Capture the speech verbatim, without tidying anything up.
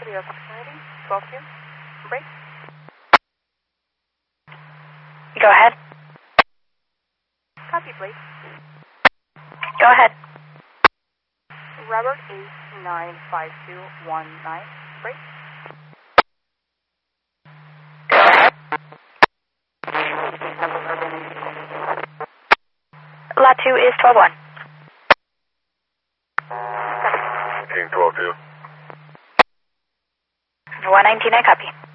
Leo six ninety, twelve two, break. Go ahead. Copy, please. Go ahead. Robert eight nine five two one nine, break. Lot two is twelve one. King twelve two. one nineteen, I copy.